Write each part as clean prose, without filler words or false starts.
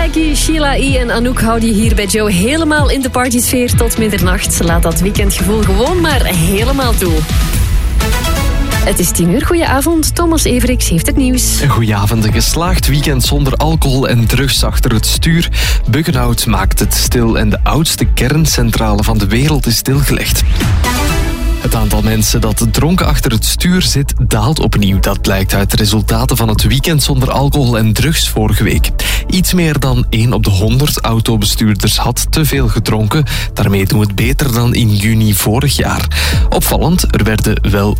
Psyche, Sheila E. en Anouk houden je hier bij Joe helemaal in de partysfeer tot middernacht. Laat dat weekendgevoel gewoon maar helemaal toe. Het is 10 uur. Goedenavond. Thomas Everiks heeft het nieuws. Goedenavond. Een geslaagd weekend zonder alcohol en drugs achter het stuur. Buggenhout maakt het stil en de oudste kerncentrale van de wereld is stilgelegd. Het aantal mensen dat dronken achter het stuur zit, daalt opnieuw. Dat blijkt uit de resultaten van het weekend zonder alcohol en drugs vorige week. Iets meer dan 1 op de 100 autobestuurders had te veel gedronken. Daarmee doen we het beter dan in juni vorig jaar. Opvallend, er werden wel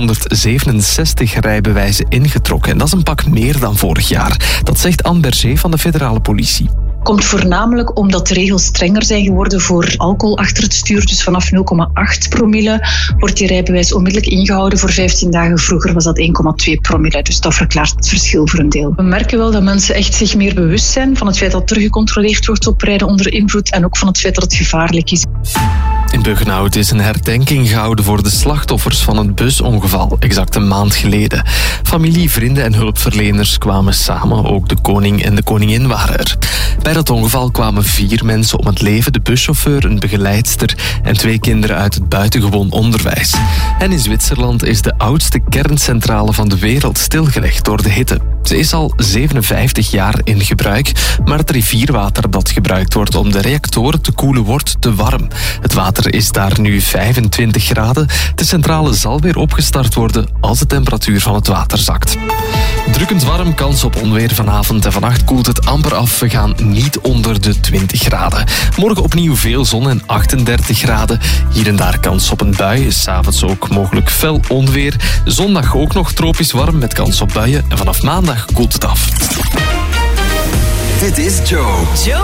467 rijbewijzen ingetrokken. En dat is een pak meer dan vorig jaar. Dat zegt Anne Berger van de federale politie. Komt voornamelijk omdat de regels strenger zijn geworden voor alcohol achter het stuur. Dus vanaf 0,8 promille wordt die rijbewijs onmiddellijk ingehouden. Voor 15 dagen vroeger was dat 1,2 promille. Dus dat verklaart het verschil voor een deel. We merken wel dat mensen echt zich meer bewust zijn van het feit dat er gecontroleerd wordt op rijden onder invloed en ook van het feit dat het gevaarlijk is. In Buggenhout is een herdenking gehouden voor de slachtoffers van het busongeval, exact een maand geleden. Familie, vrienden en hulpverleners kwamen samen, ook de koning en de koningin waren er. Bij dat ongeval kwamen 4 mensen om het leven, de buschauffeur, een begeleidster en 2 kinderen uit het buitengewoon onderwijs. En in Zwitserland is de oudste kerncentrale van de wereld stilgelegd door de hitte. Ze is al 57 jaar in gebruik, maar het rivierwater dat gebruikt wordt om de reactoren te koelen wordt te warm. Het water is daar nu 25 graden. De centrale zal weer opgestart worden als de temperatuur van het water zakt. Drukkend warm, kans op onweer vanavond en vannacht koelt het amper af. We gaan niet onder de 20 graden. Morgen opnieuw veel zon en 38 graden. Hier en daar kans op een bui. 's Avonds ook mogelijk fel onweer. Zondag ook nog tropisch warm met kans op buien. En vanaf maandag koelt het af. Dit is Joe.